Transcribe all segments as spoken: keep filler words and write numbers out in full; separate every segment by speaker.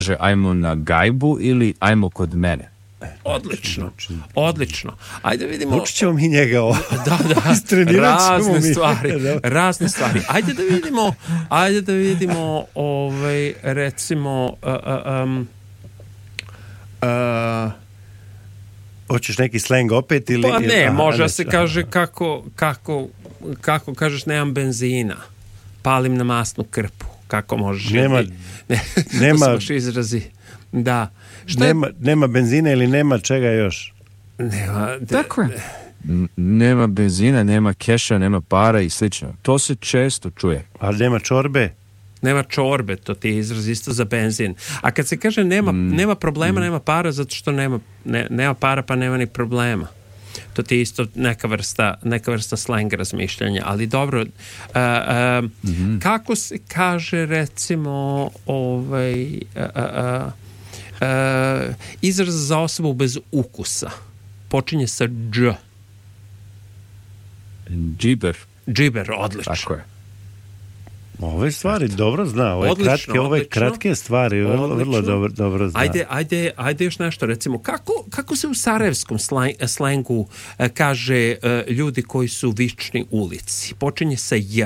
Speaker 1: ajmo na gajbu ili ajmo kod mene?
Speaker 2: Odlično, odlično. Ajde vidimo...
Speaker 3: Učit ćemo mi njega ovo.
Speaker 2: Da, da, razne mi. stvari, razne stvari. Ajde da vidimo, ajde da vidimo, ovaj, recimo, uh, um, uh,
Speaker 3: hoćeš neki slang opet ili...
Speaker 2: Pa ne,
Speaker 3: aha,
Speaker 2: može
Speaker 3: ne,
Speaker 2: se
Speaker 3: aha.
Speaker 2: kaže kako, kako, kako kažeš nemam benzina, palim na masnu krpu, kako možeš...
Speaker 3: Nema,
Speaker 2: ne,
Speaker 3: nema,
Speaker 2: to su izrazi, da. Šta
Speaker 3: nema, nema benzina ili nema čega još?
Speaker 2: Nema, de,
Speaker 1: Tako je. Nema benzina, nema keša, nema para i slično. To se često čuje.
Speaker 3: Ali nema čorbe?
Speaker 2: Nema čorbe, to ti je izraz isto za benzin. A kad se kaže nema, mm. nema problema, mm. nema para, zato što nema, ne, nema para pa nema ni problema. To ti je isto neka vrsta, neka vrsta slang razmišljanja. Ali dobro, uh, uh, mm-hmm. kako se kaže recimo ovaj, uh, uh, uh, izraz za osobu bez ukusa? Počinje sa dž.
Speaker 1: Džiber.
Speaker 2: Džiber, odlično.
Speaker 1: Tako je.
Speaker 3: Ove stvari dobro zna, ove
Speaker 2: odlično,
Speaker 3: kratke, ove
Speaker 2: odlično.
Speaker 3: kratke stvari vrlo, vrlo dobro, dobro zna.
Speaker 2: Ajde, ajde, ajde još nešto, recimo, kako, kako se u sarajevskom slang, slangu e, kaže e, ljudi koji su vični ulici? Počinje sa j.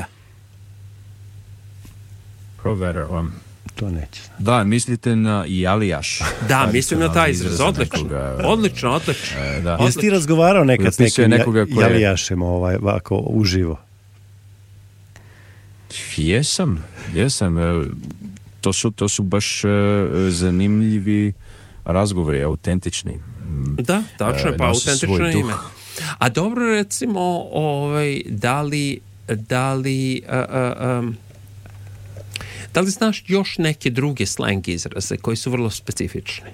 Speaker 1: Proveravam.
Speaker 3: To neće.
Speaker 1: Da, mislite na jalijaš.
Speaker 2: Da, mislim na taj izraz, odlično. Nekoga, odlično, odlično.
Speaker 1: E, da.
Speaker 3: Jesi ti razgovarao nekad s nekim
Speaker 1: nekoga koje...
Speaker 3: jalijašem ovaj, ovako, uživo?
Speaker 1: Jesam, jesam. To su, to su baš zanimljivi razgovori, autentični.
Speaker 2: Da, tačno je, pa autentično ime. A dobro, recimo, ovaj, da li, da li, uh, uh, um, da li znaš još neke druge slang izraze koji su vrlo specifični?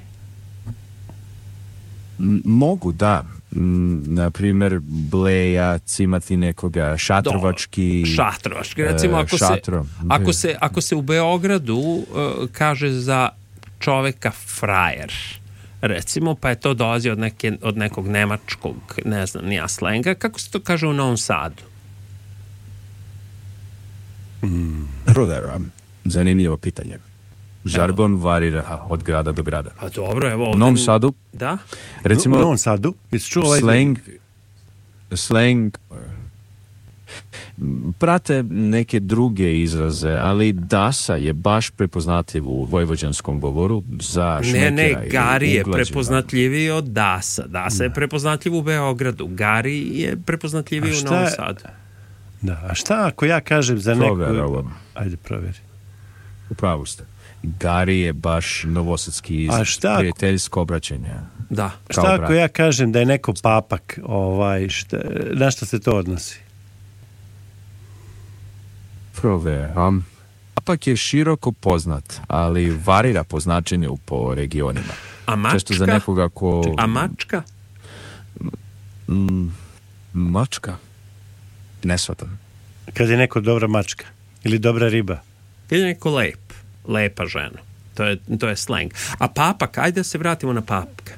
Speaker 1: M- mogu, da. Na primjer, blejac, imati nekoga šatrovački.
Speaker 2: Do, šatrovački, recimo ako,
Speaker 1: šatro.
Speaker 2: se, ako, se, ako se u Beogradu uh, kaže za čoveka frajer, recimo, pa je to dolazi od, neke, od nekog nemačkog, ne znam, nija slenga, kako se to kaže u Novom Sadu?
Speaker 1: Mm. Proveravam. Zanimljivo pitanje. Žarbon varira od grada do grada.
Speaker 2: A dobro, evo ovdje...
Speaker 1: U Novom Sadu?
Speaker 2: Da?
Speaker 1: Recimo,
Speaker 3: u Novom Sadu? Ovaj
Speaker 1: slang, slang prate neke druge izraze, ali dasa je baš prepoznatljiv u vojvođanskom govoru za šmekera.
Speaker 2: Ne, ne, Gari je
Speaker 1: uglađena.
Speaker 2: Prepoznatljiviji od Dasa. Dasa je prepoznatljiv u Beogradu. Gari je prepoznatljiviji u Novom Sadu.
Speaker 3: Da, a šta ako ja kažem za neku...
Speaker 1: Proveravam.
Speaker 3: Ajde, proveri.
Speaker 1: Upravo ste. Gari je baš novosadski izraz,
Speaker 3: šta,
Speaker 1: prijateljsko obraćanje.
Speaker 2: Da.
Speaker 3: Šta ako ja kažem da je neko papak, ovaj, šta, na što se to odnosi?
Speaker 1: Proveravam. Papak je široko poznat, ali varira po značenju po regionima.
Speaker 2: A mačka?
Speaker 1: Često za nekoga ko...
Speaker 2: A mačka?
Speaker 1: Mm, mačka? Ne shvatam.
Speaker 3: Kad je neko dobra mačka ili dobra riba?
Speaker 2: Kad je neko lep, lepa žena. To je, to je slang. A papak, ajde da se vratimo na papka.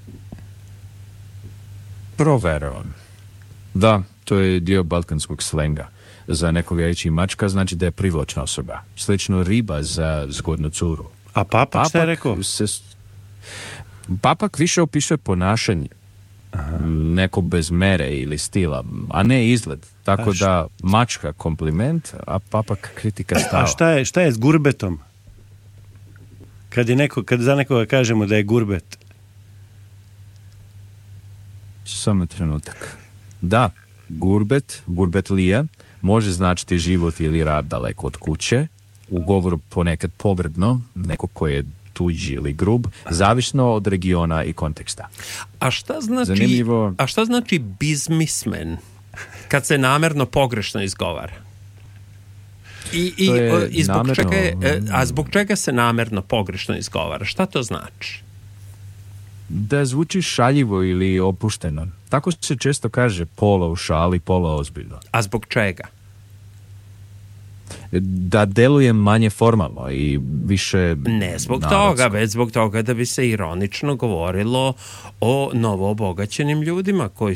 Speaker 1: Proveravam. Da, to je dio balkanskog slenga. Za nekoga reći mačka znači da je privlačna osoba. Slično riba za zgodnu curu.
Speaker 3: A papak, papak šta je rekao?
Speaker 1: Se, papak više opisuje ponašanje. Aha. Neko bez mere ili stila, a ne izgled. Tako da mačka kompliment, a papak kritika stava.
Speaker 3: A šta je, šta je s gurbetom? Kad, je neko, kad za nekoga kažemo da je gurbet?
Speaker 1: Samo trenutak. Da, gurbet, gurbetlija, može značiti život ili rad daleko od kuće, u govoru ponekad pogrdno, neko ko je tuđi ili grub, zavisno od regiona i konteksta.
Speaker 2: A šta znači,
Speaker 1: Zanimljivo...
Speaker 2: a šta znači bizmismen kad se namerno pogrešno izgovara? I, i, i zbog namerno... čega je, a zbog čega se namerno pogrešno izgovara? Šta to znači?
Speaker 1: Da zvuči šaljivo ili opušteno. Tako se često kaže pola u šali, pola ozbiljno.
Speaker 2: A zbog čega?
Speaker 1: Da deluje manje formalno i više
Speaker 2: ne zbog
Speaker 1: narodsko.
Speaker 2: toga, već zbog toga da bi se ironično govorilo o novo obogaćenim ljudima koji